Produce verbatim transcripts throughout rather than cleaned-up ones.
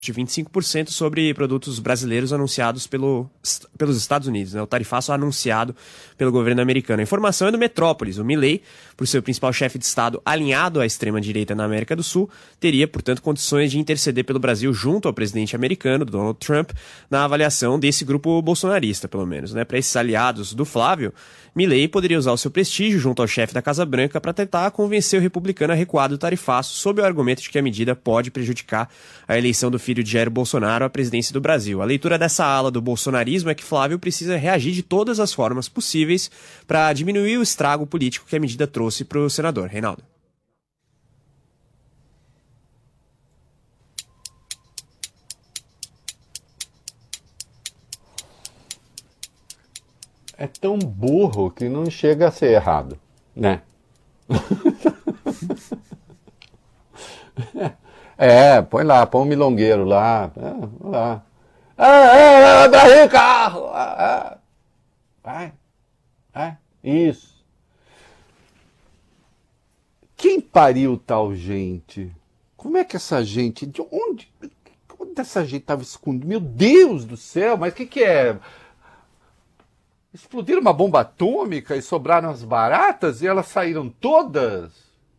de vinte e cinco por cento sobre produtos brasileiros anunciados pelo, pelos Estados Unidos, né? O tarifaço anunciado pelo governo americano. A informação é do Metrópolis. O Milei, por ser o principal chefe de Estado alinhado à extrema-direita na América do Sul, teria, portanto, condições de interceder pelo Brasil junto ao presidente americano, Donald Trump, na avaliação desse grupo bolsonarista, pelo menos, né? Para esses aliados do Flávio, Milei poderia usar o seu prestígio junto ao chefe da Casa Branca para tentar convencer o republicano a recuar do tarifaço, sob o argumento de que a medida pode prejudicar a eleição do filho de Jair Bolsonaro à presidência do Brasil. A leitura dessa ala do bolsonarismo é que Flávio precisa reagir de todas as formas possíveis para diminuir o estrago político que a medida trouxe para o senador. Reinaldo. É tão burro que não chega a ser errado, né? É, põe lá, põe um milongueiro lá, é, lá. Ah, é, carro! Ah, vai, vai, isso. Quem pariu tal gente? Como é que essa gente, de onde, onde essa gente estava escondida? Meu Deus do céu, mas o que que é? Explodiram uma bomba atômica e sobraram as baratas e elas saíram todas?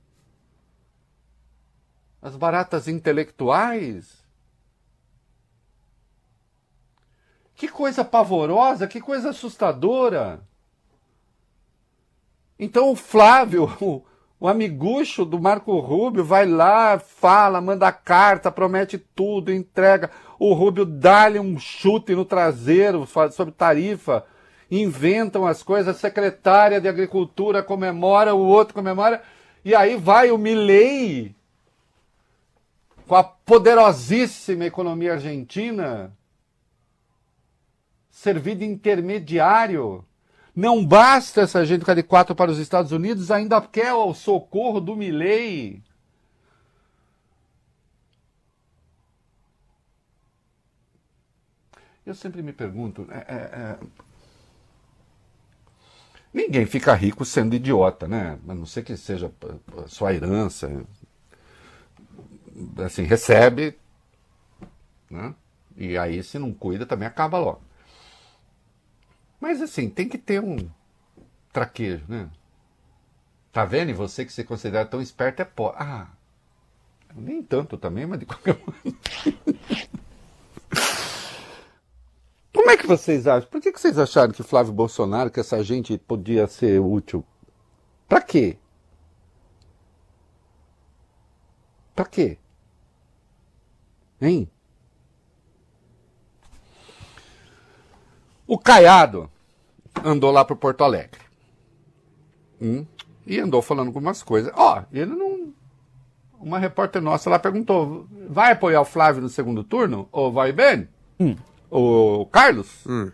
As baratas intelectuais? Que coisa pavorosa, que coisa assustadora. Então o Flávio, o, o amigucho do Marco Rubio, vai lá, fala, manda carta, promete tudo, entrega. O Rubio dá-lhe um chute no traseiro sobre tarifa. Inventam as coisas, a secretária de Agricultura comemora, o outro comemora, e aí vai o Milei, com a poderosíssima economia argentina, servir de intermediário. Não basta essa gente ficar de quatro para os Estados Unidos, ainda quer o socorro do Milei. Eu sempre me pergunto... É, é, é... Ninguém fica rico sendo idiota, né? A não ser que seja sua herança. Assim, recebe, né? E aí, se não cuida, também acaba logo. Mas, assim, tem que ter um traquejo, né? Tá vendo? E você que se considera tão esperto é pobre. Ah, nem tanto também, mas de qualquer maneira. Como é que vocês acham? Por que, que vocês acharam que Flávio Bolsonaro, que essa gente podia ser útil? Pra quê? Pra quê? Hein? O Caiado andou lá pro Porto Alegre. Hum? E andou falando algumas coisas. Ó, oh, ele não... Uma repórter nossa lá perguntou, vai apoiar o Flávio no segundo turno? Ou vai bem? Hum. O Carlos, hum.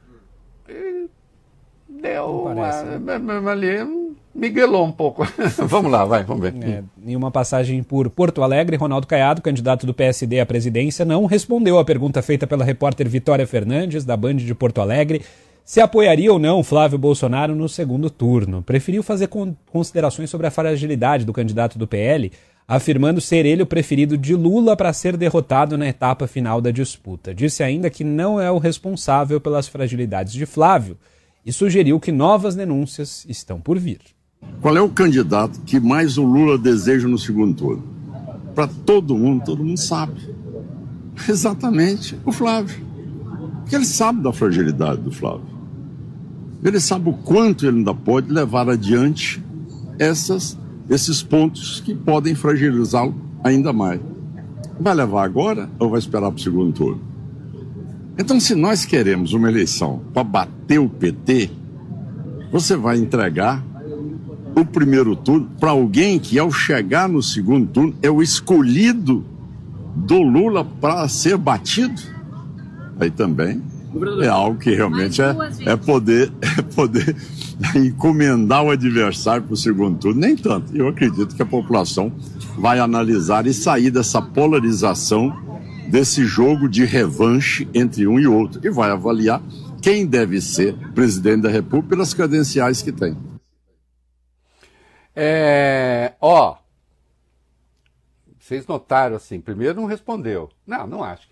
deu parece, uma, né? ali, miguelou um pouco. Vamos lá, vai, vamos ver. É, em uma passagem por Porto Alegre, Ronaldo Caiado, candidato do P S D à presidência, não respondeu à pergunta feita pela repórter Vitória Fernandes, da Band de Porto Alegre, se apoiaria ou não Flávio Bolsonaro no segundo turno. Preferiu fazer con- considerações sobre a fragilidade do candidato do P L, afirmando ser ele o preferido de Lula para ser derrotado na etapa final da disputa. Disse ainda que não é o responsável pelas fragilidades de Flávio e sugeriu que novas denúncias estão por vir. Qual é o candidato que mais o Lula deseja no segundo turno? Para todo mundo, todo mundo sabe. Exatamente, o Flávio. Porque ele sabe da fragilidade do Flávio. Ele sabe o quanto ele ainda pode levar adiante essas esses pontos que podem fragilizá-lo ainda mais. Vai levar agora ou vai esperar para o segundo turno? Então, se nós queremos uma eleição para bater o P T, você vai entregar o primeiro turno para alguém que, ao chegar no segundo turno, é o escolhido do Lula para ser batido? Aí também é algo que realmente é, é, poder, é poder encomendar o adversário para o segundo turno. Nem tanto. Eu acredito que a população vai analisar e sair dessa polarização, desse jogo de revanche entre um e outro. E vai avaliar quem deve ser presidente da República pelas credenciais que tem. É, ó, vocês notaram assim, primeiro não respondeu. Não, não acho.